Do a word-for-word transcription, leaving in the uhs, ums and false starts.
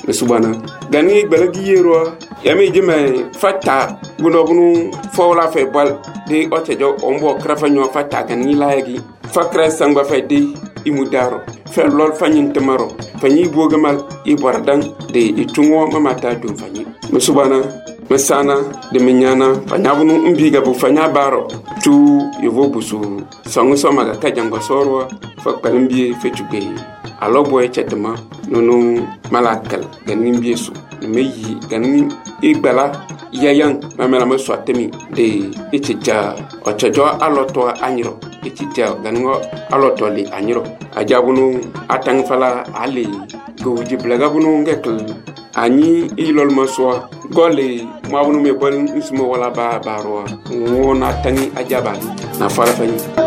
subana gani balagi yero yami jime fatta buno bunu fawla fe bal de otejo ombo krafa nyo fatta gani laagi fakra sangba fe de imudaro fe lol fanyin temaro fanyi bogamal ibordan de itungo mamata dum fanyi subana mesana de menyana fanyabunu umbiga bu fanya baro tu yevo busu sangu soma ga kajango sorwa fakpalimbi fetube alobo e chetema nono malakal ganin biesu meyi ganin igbala yayan mamela mo swatemi de itija ochajo aloto anyiro itija ganingo aloto li anyiro ajabunu atang fala ali go jiblaga bunu ngekl ani ilol maswa gole mabunu me bal ismo wala ba barwa wona tangi ajabali na fara fani